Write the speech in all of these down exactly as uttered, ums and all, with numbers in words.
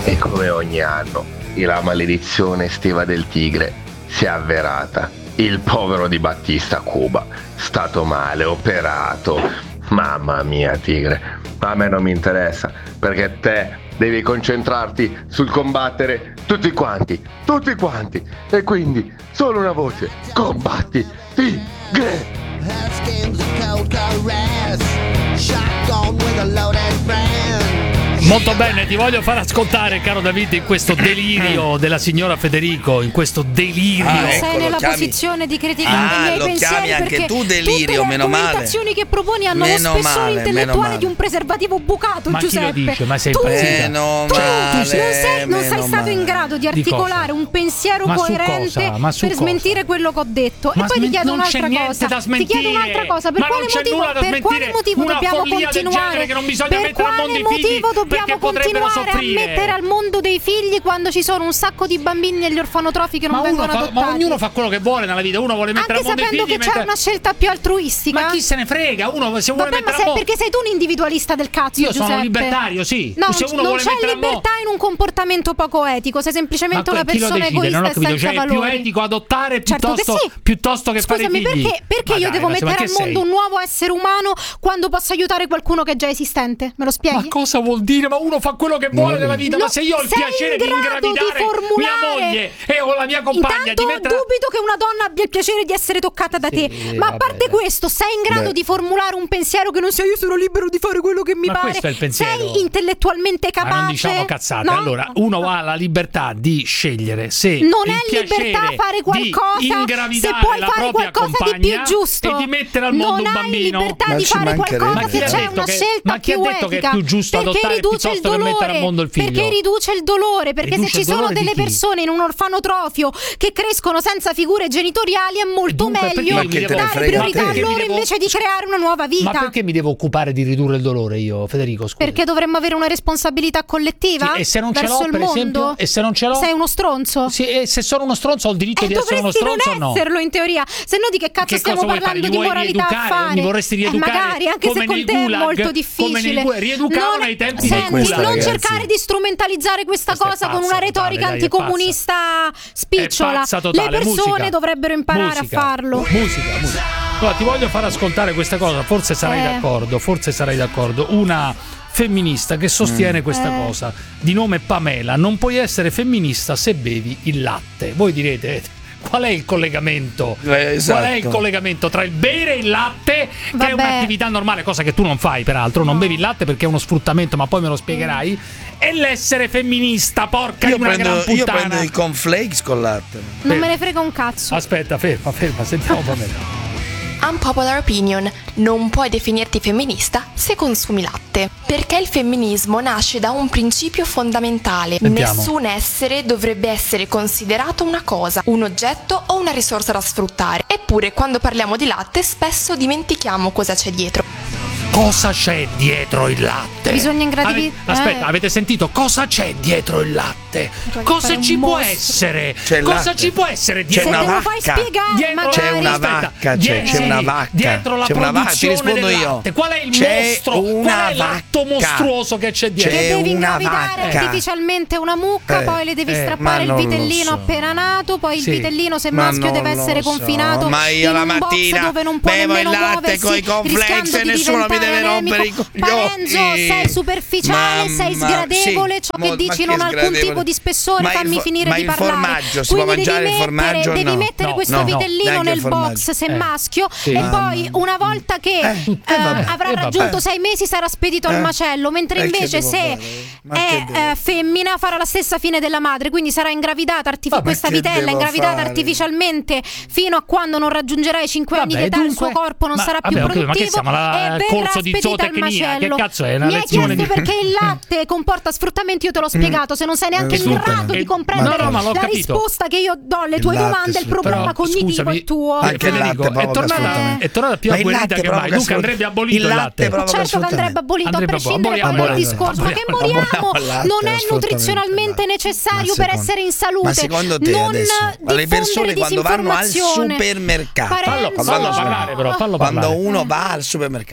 E come ogni anno, la maledizione estiva del tigre si è avverata. Il povero Di Battista Cuba, stato male, operato. Mamma mia, tigre, a me non mi interessa, perché te devi concentrarti sul combattere tutti quanti, tutti quanti. E quindi, solo una voce, combatti, tigre! Molto bene, ti voglio far ascoltare, caro David, in questo delirio della signora Federico, in questo delirio. Ah, ecco, sei nella chiami... posizione di criticare ah, i miei lo pensieri, chiami anche perché tu delirio, tutte meno le male. argomentazioni che proponi hanno meno lo spessore male, intellettuale di un preservativo bucato, ma Giuseppe. Chi lo dice? Ma sei tu, impazzita? Meno tu, male, tu sei, non sei, non sei meno stato male. in grado di articolare Di un pensiero ma coerente su cosa? Ma su per cosa? smentire quello che ho detto. Ma e poi ti smen- chiedo non un'altra c'è niente cosa. da Ti smentire. chiedo un'altra cosa. Per Ma quale non c'è motivo, nulla da per quale smentire. motivo Una dobbiamo follia del continuare? genere che non bisogna per mettere al quale mondo i figli, motivo dobbiamo perché potrebbero continuare a soffrire. mettere al mondo dei figli quando ci sono un sacco di bambini negli orfanotrofi che non Ma, uno vengono fa, adottati? ma ognuno fa quello che vuole nella vita. Uno vuole mettere Anche al mondo i sapendo figli che c'è mentre... una scelta più altruistica. Ma chi se ne frega? Uno se vuole Vabbè, mettere ma al sei, mondo... perché sei tu un individualista del cazzo, Io Giuseppe. sono libertario, sì. No, se uno non vuole c'è mettere al mondo... libertà in un comportamento poco etico. Sei semplicemente Ma una chi lo persona decide? egoista Non ho e capito. senza Cioè, è valori. più etico adottare Certo piuttosto, che sì. piuttosto che Scusami, fare i figli. perché, perché Ma io dai, devo ma mettere che al mondo sei? un nuovo essere umano quando posso aiutare qualcuno che è già esistente? Me lo spieghi? Ma cosa vuol dire? Ma uno fa quello che vuole nella vita. No, Ma se io ho il sei piacere in di grado ingravidare di formulare... mia moglie e o la mia compagna, Intanto di mettere... dubito che una donna abbia il piacere di essere toccata da Sì, te. Ma a vabbè, parte dai. questo, sei in grado Beh. di formulare un pensiero che non sia io sono libero di fare quello che mi Ma pare? questo è il pensiero. Sei intellettualmente capace? Ma non diciamo cazzate. No? Allora, uno ha la libertà di scegliere se Non il è libertà piacere fare qualcosa di se ingravidare puoi la fare propria qualcosa di compagna più giusto. e di mettere al mondo non un bambino. hai libertà Ma di ci fare mancherebbe. qualcosa Ma chi se ha c'è detto una che- scelta ma chi ha più detto che è etica. più giusto Perché adottare riduce il piuttosto che dolore, mettere al mondo il figlio? Perché riduce il dolore, perché Riduce se ci il sono dolore di delle chi? persone in un orfanotrofio che crescono senza figure genitoriali è molto dunque, perché meglio mi devo- dare frega priorità te? a loro Perché mi devo- invece di creare una nuova vita. Ma perché mi devo occupare di ridurre il dolore io, Federico? Scusa. Perché dovremmo avere una responsabilità collettiva Sì, e se non ce verso l'ho, il per mondo? esempio? E se non ce l'ho? Sei uno stronzo? Sì, e se sono uno stronzo ho il diritto Eh, di essere uno dovresti stronzo o non no? esserlo in teoria, se no di che cazzo Che stiamo cosa vuoi fare? parlando Mi di vuoi moralità a rieducare? fare? Mi vorresti rieducare Eh, magari, anche come se con nei te è gulag, molto come difficile. nei gulag, rieducavano ai tempi dei Senti, gulag, non ragazzi. cercare di strumentalizzare questa Questa è cosa con pazza una totale, retorica dai, è anticomunista spicciola. È pazza totale. Le persone Musica. dovrebbero imparare Musica. a farlo. Musica, musica. Allora, ti voglio far ascoltare questa cosa, forse sarai Eh. d'accordo, forse sarai d'accordo. Una femminista che sostiene questa Eh. cosa, di nome Pamela: non puoi essere femminista se bevi il latte. Voi direte, qual è il collegamento? Eh, esatto. Qual è il collegamento tra il bere il latte, che Vabbè. è un'attività normale, cosa che tu non fai peraltro, non No. bevi il latte perché è uno sfruttamento, ma poi me lo spiegherai, e l'essere femminista, porca Io di una gran prendo, io puttana. prendo i cornflakes con latte. Non me ne frega un cazzo. Aspetta, ferma, ferma, sentiamo Pamela. Unpopular opinion: non puoi definirti femminista se consumi latte, perché il femminismo nasce da un principio fondamentale: Sentiamo. nessun essere dovrebbe essere considerato una cosa, un oggetto o una risorsa da sfruttare. Eppure quando parliamo di latte spesso dimentichiamo cosa c'è dietro. Cosa c'è dietro il latte? Bisogna ingradivi- Ave- Aspetta, eh. avete sentito? Cosa c'è dietro il latte? Vorrei Cosa fare ci un può mostro. essere? C'è il Cosa latte. ci può essere C'è dietro? Se una te lo fai vacca. spiegare, Dietro- magari. C'è una Aspetta, vacca, c'è, dietro- c'è una sì, vacca. dietro la c'è una vacca, ti produzione rispondo del io. latte. Qual è il C'è mostro? una Qual è l'atto vacca. mostruoso che c'è dietro? C'è Che devi una ingravidare vacca. artificialmente una mucca, Eh, poi le devi eh, strappare ma il non lo vitellino so. appena nato, poi Sì. il vitellino se Ma maschio non deve lo essere so. confinato Ma io in la un box mattina dove non può bevo il nemmeno latte muoversi, coi cornflakes rischiando e di nessuno mi diventare deve rompere i anemico. coglioni. Parenzo, sei superficiale, sei Mamma, sgradevole, sì, ciò mo- che dici ma non ha alcun sgradevole? tipo di spessore, Ma il fammi fo- finire ma di il parlare. formaggio, si può Quindi mangiare devi il formaggio o mettere, devi no? mettere No, questo no, vitellino neanche il nel formaggio. box se Eh. maschio Sì. e Mamma poi una volta che Eh, eh, eh, vabbè, avrà eh, vabbè. raggiunto sei mesi sarà spedito al Eh. macello, mentre Eh, che invece devo se fare? Ma è che devo- eh, femmina farà la stessa fine della madre, quindi sarà ingravidata artific- Vabbè, questa che vitella devo ingravidata fare? artificialmente fino a quando non raggiungerà i cinque anni Vabbè, di età, il dunque- suo corpo non ma- sarà vabbè, più ok, ma che produttivo siamo alla- e al verrà corso di spedita al zootecnia? macello. Che cazzo è, una Mi hai lezione chiesto di- perché il latte comporta sfruttamento, io te l'ho spiegato, se non sei neanche Eh, in super. grado Eh, di comprendere no, no, ma l'ho la capito. risposta che io do alle Il tue latte domande, il super. problema Però, cognitivo scusami, è tuo. Anche il Federico, latte è provoca tornata, sfruttamento. è tornata più Ma il agguerrita latte che mai. provoca Dunque andrebbe sfruttamento. abolito il Il latte. latte provoca Certo che andrebbe abolito, Andrebbe a prescindere aboliamo, qual è il aboliamo, discorso, che aboliamo, moriamo aboliamo il latte, non è assolutamente nutrizionalmente il latte. necessario Ma per secondo- essere in salute. ma secondo te non adesso, ma le persone diffondere quando vanno al disinformazione. supermercato, Parenzo, Fallo- fallo parlare, però, fallo quando parlare. uno va al supermercato si Sì.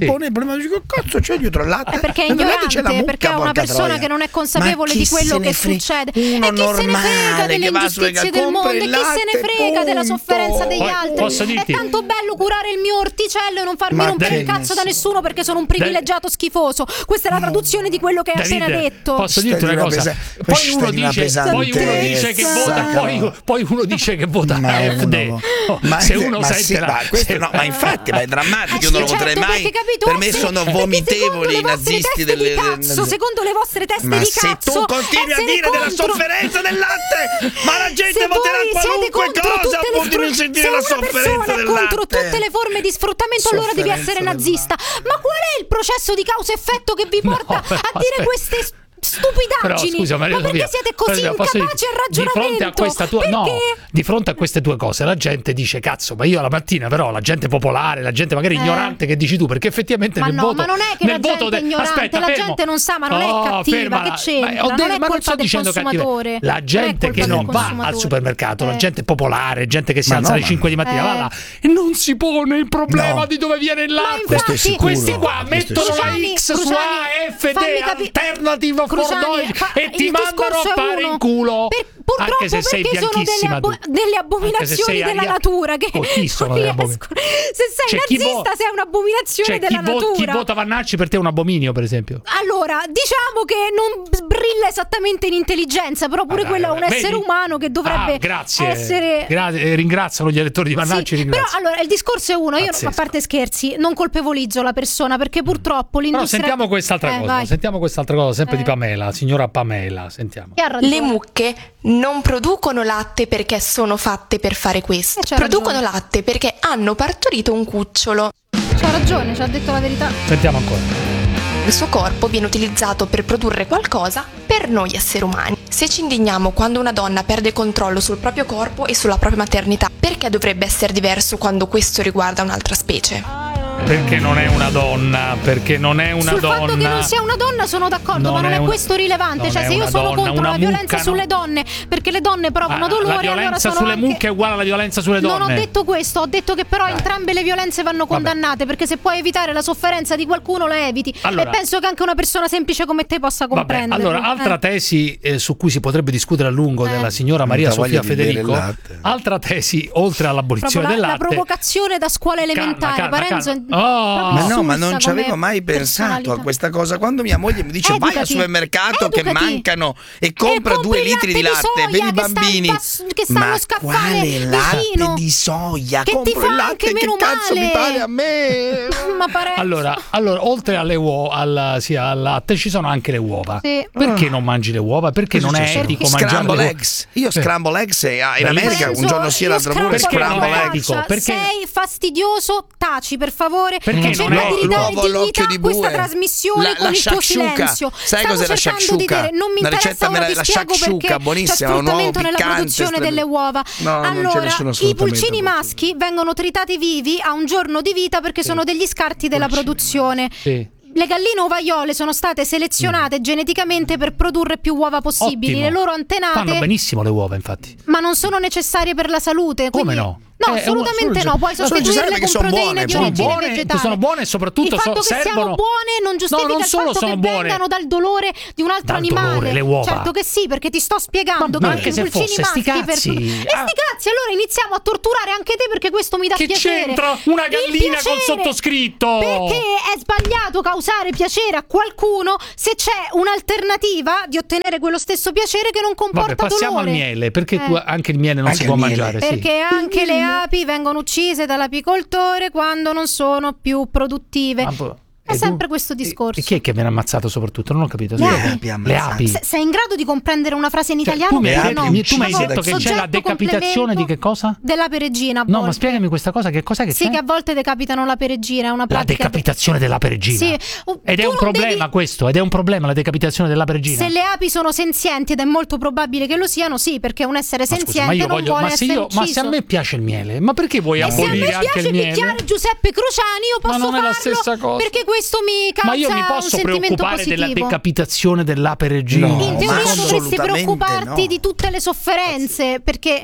pone il problema, dice, che cazzo c'è dietro il latte? È perché è E nel latte c'è la ignorante, mucca, perché è una porca persona troia. che non è consapevole Ma di chi quello se ne che frega? succede. Uno E chi se ne normale frega delle che va sulle ingiustizie del compra mondo, e il chi se ne latte, frega della punto. sofferenza degli Poi, altri. posso dirti- È tanto bello curare il mio orticello e non farmi Ma rompere il Dennis. cazzo da nessuno perché sono un privilegiato schifoso. Questa è la traduzione di quello che hai appena Davide, detto. posso dirti Stai una di una cosa? pesa- Poi stai uno di una dice, poi uno dice che pesantezza. vota, poi, poi uno dice che vota Ma F D. uno- Oh, ma, se uno ma sente sì, la- ma questo se- no, ma infatti, ma è drammatico, io non lo Certo, potrei mai. perché, capito? Per me Sì, sono perché vomitevoli i secondo le vostre nazisti teste delle di cazzo, secondo le vostre teste ma di se cazzo, tu continui a essere dire della contro- sofferenza del latte, ma la gente Se voterà voi siete qualunque contro cosa tutte le pur di non sfru- sentire se la una sofferenza persona è del contro latte. tutte le forme di sfruttamento, allora devi Sofferenza essere del nazista. Ma qual è il processo di causa-effetto che vi porta però, a dire aspetta. queste st- stupidaggini? Però scusa Maria ma perché Sofia, siete così però, posso incapaci dire, al ragionamento? di fronte a questa tua no, Perché? di fronte a queste due cose la gente dice cazzo, ma io la mattina però la gente popolare, la gente magari Eh. ignorante che dici tu, perché effettivamente Ma nel no, voto ma non è che nel la voto gente è de- ignorante, aspetta, la fermo. gente non sa, ma non è Oh, cattiva, fermala. che c'entra? Ma ho Non detto- è ma non colpa sto del dicendo cattiva. consumatore. La Non è gente colpa che del non va consumatore. al supermercato, la Eh. gente popolare, gente che si Ma alza no, alle ma- cinque di mattina, Eh. va là e non si pone il problema No. di dove viene il Ma latte. Questo è infatti- sicuro. Questi qua Questo è mettono la Cruciani, X su Cruciani, A F D, fammi capi- Alternative for Cruciani, Deutsch, fa- e ti il mandano discorso a è fare uno. in culo. Per- purtroppo anche se sei perché sono delle, bianchissima abo- tu. delle Anche se abominazioni sei della aria- natura che Oh, chi sono non delle riesco- abominazioni? Se sei Cioè, chi nazista vo- sei un'abominazione Cioè, chi, della vo- chi natura. vota Vannacci per te è un abominio, per esempio. Allora, diciamo che non brilla esattamente in intelligenza, però pure Ah, quello è un vedi? essere umano che dovrebbe Ah, grazie. essere... Gra- eh, ringraziano gli elettori di Vannacci. Sì, però ringrazio. allora il discorso è uno, io Pazzesco. a parte scherzi, non colpevolizzo la persona perché purtroppo Però l'industria... sentiamo quest'altra Eh, cosa. vai. Sentiamo quest'altra cosa, sempre Eh. di Pamela, signora Pamela. Sentiamo. Che ha ragione. Le mucche non producono latte perché sono fatte per fare questo. Eh, c'ha Producono ragione. latte perché hanno partorito un cucciolo. C'ha ragione, ci ha detto la verità. Sentiamo ancora. Il suo corpo viene utilizzato per produrre qualcosa per noi esseri umani. Se ci indigniamo quando una donna perde controllo sul proprio corpo e sulla propria maternità, perché dovrebbe essere diverso quando questo riguarda un'altra specie? Perché non è una donna, perché non è una Sul donna. fatto che non sia una donna sono d'accordo, ma non è una- questo rilevante. non Cioè, è se io una sono donna, contro una la violenza mucca, sulle no. donne perché le donne provano Ah, dolore, la allora violenza sono sulle anche... mucche è uguale alla violenza sulle donne. Non ho detto questo, ho detto che però Dai. entrambe le violenze vanno condannate, perché se puoi evitare la sofferenza di qualcuno la eviti. Allora- e penso che anche una persona semplice come te possa Vabbè, comprenderlo. allora, altra Eh. tesi eh, su cui si potrebbe discutere a lungo Eh. della signora Maria Molta Sofia voglia di bere Federico. il latte. Altra tesi, oltre all'abolizione Proprio la, del la latte. provocazione da scuola elementare, Calma, calma, Parenzo calma. è Oh. proprio Ma no, ma insulsa non ci avevo come mai pensato a personalità. questa cosa. Quando mia moglie mi dice vai al Educati, supermercato che educati. mancano e compra E due compri il litri di latte soia per i che bambini. sta- che stanno Ma a scaffare quale latte vicino, di soia? che ti Compro fa il latte, anche che meno cazzo male. mi pare a me? Ma Parenzo. Allora, allora, oltre alle uova, al, sì, al latte, ci sono anche le uova. Sì. Perché non mangi le uova? Perché non è Cosa c'è? etico mangiare le Scramble uova? eggs. Io scramble eggs e ah, in Bellissimo. America Parenzo, un giorno sì e io l'altro pure Perché non scramble è eggs. etico? Perché- Sei fastidioso, taci per favore. Perché e non cerca è- di ridare L'uovo all'occhio dignità di a questa bue. trasmissione La- con la il tuo shakshuka. silenzio. Sai Stavo cos'è la cercando di shakshuka? dire, non mi Una interessa, ricetta ora me- ti la spiego shakshuka, perché buonissima, c'è un uovo sfruttamento nella piccante, produzione strepitoso. delle uova. No, non c'è allora, nessuno i sfruttamento. pulcini maschi vengono tritati vivi a un giorno di vita perché sono degli scarti della produzione. Sì. Le galline ovaiole sono state selezionate geneticamente per produrre più uova possibili. Ottimo. Le loro Fanno antenate, benissimo le uova, infatti. ma non sono necessarie per la salute. Come quindi- no? No, Eh, assolutamente sono- no. Puoi sono sostituirle necessarie con perché sono proteine buone, di sono origine buone, vegetale. sono buone e soprattutto il fatto so- che siano servono- buone non giustifica No, non il solo fatto sono che buone. vengano dal dolore di un altro Dal animale. dolore, le uova. Certo che sì, perché ti sto spiegando Ma che anche i se pulcini fosse, sti maschi per cazzi. E Ah. sti cazzi, allora iniziamo a torturare anche te perché questo mi dà Che piacere. c'entra una Il gallina col piacere. sottoscritto? Perché è sbagliato causare piacere a qualcuno se c'è un'alternativa di ottenere quello stesso piacere che non comporta Vabbè, passiamo dolore. al miele, perché Eh. tu anche il miele non Anche si può il miele. mangiare, sì. Perché anche le api vengono uccise dall'apicoltore quando non sono più produttive. Ma po- È e tu- sempre questo discorso. E chi è che viene ammazzato soprattutto? Non ho capito. Le Spiega. api Le ammazzate. api. Se- sei in grado di comprendere una frase in Cioè, italiano? tu mi hai oppure detto, no? mi- tu mi hai Soggetto detto che c'è la Soggetto decapitazione complemento di che cosa? Della peregina. a No, ma volte. spiegami questa cosa, che cos'è che Sì, c'è? che a volte decapitano la peregina, è una La pratica. decapitazione della peregina. Sì. Oh, Ed è tu un non problema devi- questo, ed è un problema la decapitazione della peregina. Se le api sono senzienti, ed è molto probabile che lo siano, sì, perché un essere Ma scusa, senziente ma io non voglio, vuole ma se, essere io, ma se ucciso. a me piace il miele, ma perché vuoi E se a me abolire anche piace il miele? picchiare Giuseppe Cruciani, io posso Ma non è la farlo stessa cosa. perché questo mi causa Ma io mi un posso sentimento preoccupare positivo. della decapitazione dell'ape regina? No, In ma teoria dovresti assolutamente preoccuparti no. di tutte le sofferenze, perché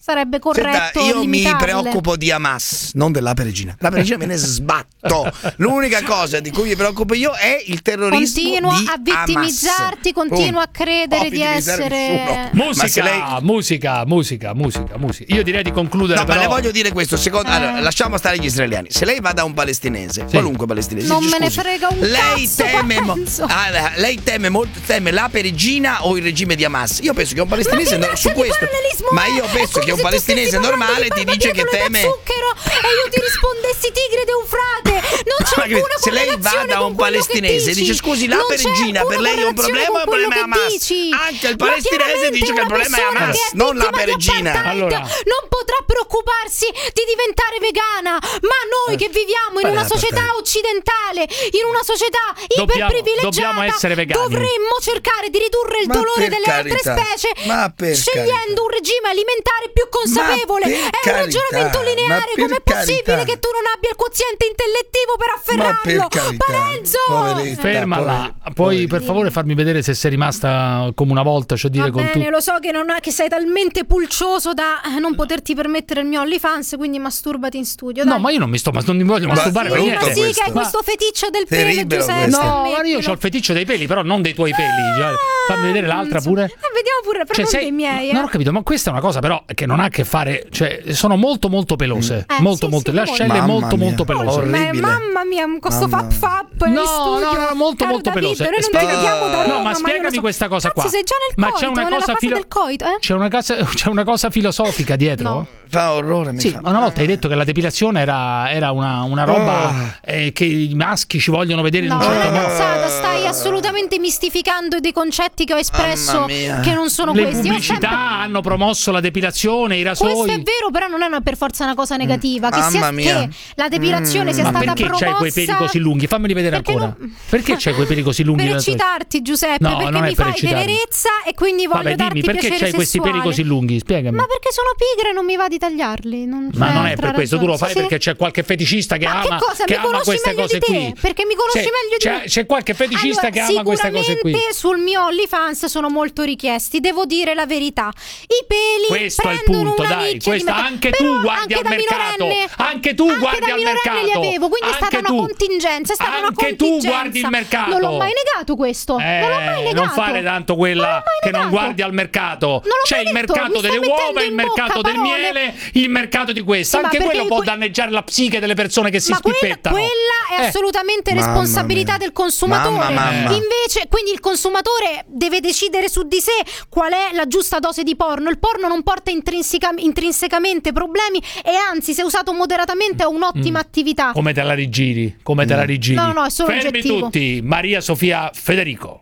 sarebbe corretto. Senta, io mi limitarle. preoccupo di Hamas, non dell'ape regina. L'ape regina me ne sbatto. L'unica cosa di cui mi preoccupo io è il terrorismo. Continua di a vittimizzarti, Hamas. continua a Oh, credere no, di vittimizzare essere nessuno. Musica, Ma se lei... musica, musica, musica, musica. Io direi di concludere. No, però... ma le voglio dire questo. Secondo... Eh. Allora, lasciamo stare gli israeliani. Se lei va da un palestinese, Sì. qualunque palestinese, Non dice, me ne scusi, frega un lei cazzo, teme, mo- penso. ah, lei teme molto, teme l'ape regina o il regime di Hamas? Io penso che un palestinese Ma che no- su razza di questo. parallelismo Ma è? io È penso come che un se tu palestinese stessi parlando normale di ti dice che barbecue teme. da zucchero e io ti rispondessi tigre d'Eufrate. Non c'è Ma che- alcuna se lei va correlazione da con un quello che palestinese e dici. dice scusi Non l'ape c'è regina per alcuna lei è un problema o correlazione un con quello problema che Hamas? dici. Anche il Ma palestinese chiaramente dice che il una problema è persona Hamas, che è non vittima l'ape di regina. apartheid Allora. non potrà preoccuparsi di diventare vegana, ma noi che viviamo in Qual è una società l'apartheid? occidentale, in una società Dobbiamo- iperprivilegiata, dobbiamo essere vegani. dovremmo cercare di ridurre il Ma dolore per delle altre carità, specie ma per scegliendo un regime alimentare più consapevole. Ma per È un carità, ragionamento lineare. ma per Com'è possibile carità. che tu non abbia il quoziente intellettivo per Ma per afferrarlo? carità, Parenzo! poveretta. Fermala, Poveri- puoi poveri. per favore farmi vedere se sei rimasta come una volta, cioè dire Va con bene, tu. lo so che, non ha, che sei talmente pulcioso da non poterti permettere il mio OnlyFans, quindi masturbati in studio. No, dai. ma io non mi sto, ma non mi voglio Ma masturbare sì, per Sì, brutto ma niente. sì, che hai questo. questo feticcio del pelo, Terribile Giuseppe. questo. No, ammettilo. ma io ho il feticcio dei peli, però non dei tuoi peli. Cioè, fammi vedere l'altra pure. Eh, vediamo pure, però non dei miei. Eh. Non ho capito, ma questa è una cosa però che non ha a che fare, cioè sono molto molto pelose, Eh, molto sì, molto, sì, le molto. ascelle Mamma molto mia. molto pelose. Orribile. Ma, mamma mia, con questo Mamma fap fap No, in studio. no, no, molto, Caro molto David, veloce. Noi non ti Spiega- vediamo da No, Roma, ma io spiegami lo so. questa cosa qua. Cazzo, sei già nel Ma coito, c'è una nella cosa fase filo- del coito, eh? C'è una cosa, c'è una cosa filosofica dietro? No, fa orrore, mi Sì, fa. una volta hai detto che la depilazione era, era una, una roba Oh. eh, che i maschi ci vogliono vedere No, in un certo una modo. cazzata, stai assolutamente mistificando dei concetti che ho espresso Mamma mia. che non sono Le questi. Io ho pubblicità sempre- hanno promosso la depilazione, i rasoi. Questo è vero, però non è una, per forza una cosa negativa. Che, Mamma sia, mia. che la depilazione sia Ma stata perché promossa. c'hai quei peli così lunghi? Fammeli vedere Perché ancora. non- Perché c'hai quei peli così lunghi? Per nella tua- eccitarti, Giuseppe, No, perché non è mi per fai eccitarmi. tenerezza e quindi voglio Vabbè, darti dimmi, perché piacere c'hai questi peli sessuale. così lunghi? Spiegami. Ma perché sono pigra e non mi va di tagliarli. Non Ma c'è non è altra per questo, tu lo ragione. fai Sì, sì. perché c'è qualche feticista che Ma che ama, cosa? che Mi ama conosci queste meglio cose di te? qui. Perché mi conosci C'è- meglio di c'è, me. c'è qualche feticista Allora, che ama queste cose qui. sicuramente sul mio OnlyFans sono molto richiesti, devo dire la verità. I peli Questo è il prendono punto, una dai, nicchia di questo mercato. anche Però tu guardi anche al da mercato, minorenne- anche tu anche guardi da al minorenne mercato, li avevo, quindi è stata anche una tu. contingenza, è stata una Anche tu contingenza. guardi il mercato. Non l'ho mai negato questo. Eh, non l'ho mai negato. non fare tanto Non quella l'ho mai che non negato. guardi al mercato. Non l'ho C'è mai il detto, mercato mi stai delle mettendo uova, il in mercato bocca del parole. miele, il mercato di questo. Sì, ma Anche perché quello può que- danneggiare la psiche delle persone che si Ma quella, spippettano. quella è Eh. assolutamente Mamma responsabilità mia. del consumatore. Mamma, mamma. Invece, quindi il consumatore deve decidere su di sé qual è la giusta dose di porno. Il porno non porta intrinseca- intrinsecamente problemi e anzi, se usato moderatamente, è un'ottima attività. Come te la rigiri? Come te la rigiri? No, no, è solo Fermi oggettivo. tutti, Maria Sofia Federico.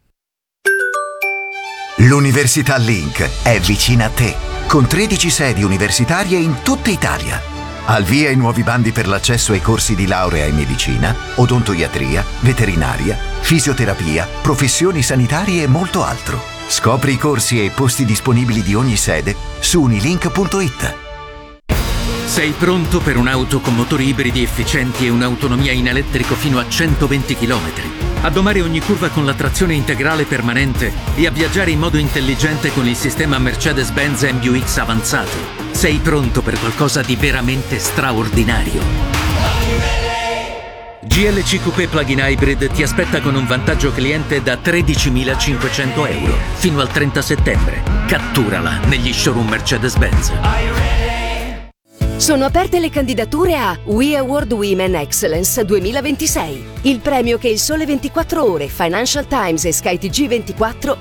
L'Università Link è vicina a te, con tredici sedi universitarie in tutta Italia. Al via i nuovi bandi per l'accesso ai corsi di laurea in medicina, odontoiatria, veterinaria, fisioterapia, professioni sanitarie e molto altro. Scopri i corsi e i posti disponibili di ogni sede su unilink punto it. Sei pronto per un'auto con motori ibridi efficienti e un'autonomia in elettrico fino a centoventi chilometri? A domare ogni curva con la trazione integrale permanente e a viaggiare in modo intelligente con il sistema Mercedes-Benz M B U X avanzato? Sei pronto per qualcosa di veramente straordinario? G L C Coupé Plug-in Hybrid ti aspetta con un vantaggio cliente da tredicimilacinquecento euro fino al trenta settembre. Catturala negli showroom Mercedes-Benz. Sono aperte le candidature a We Award Women Excellence duemilaventisei, il premio che il Sole ventiquattro Ore, Financial Times e Sky T G ventiquattro